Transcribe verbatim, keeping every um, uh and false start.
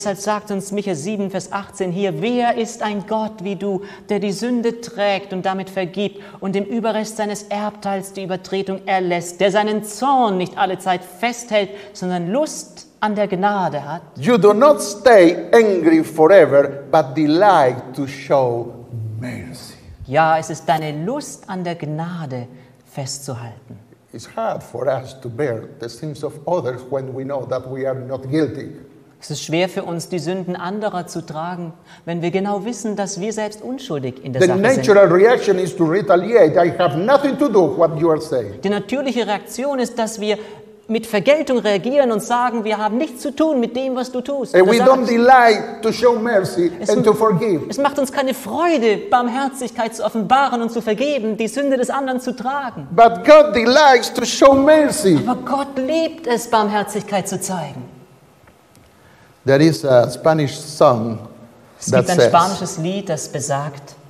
Deshalb sagt uns Micha sieben, Vers achtzehn hier, wer ist ein Gott wie du, der die Sünde trägt und damit vergibt und dem Überrest seines Erbteils die Übertretung erlässt, der seinen Zorn nicht alle Zeit festhält, sondern Lust an der Gnade hat. You do not stay angry forever, but delight to show mercy. Ja, es ist deine Lust an der Gnade festzuhalten. It's hard for us to bear the sins of others when we know that we are not guilty. Es ist schwer für uns, die Sünden anderer zu tragen, wenn wir genau wissen, dass wir selbst unschuldig in der The Sache natural sind. reaction is to retaliate. I have nothing to do with what you are saying. Die natürliche Reaktion ist, dass wir mit Vergeltung reagieren und sagen, wir haben nichts zu tun mit dem, was du tust. And oder we sagst. don't delight to show mercy Es, and to forgive. es macht uns keine Freude, Barmherzigkeit zu offenbaren und zu vergeben, die Sünde des anderen zu tragen. But God delights to show mercy. Aber Gott liebt es, Barmherzigkeit zu zeigen. There is a Spanish song Es that gibt ein says, spanisches Lied, das besagt,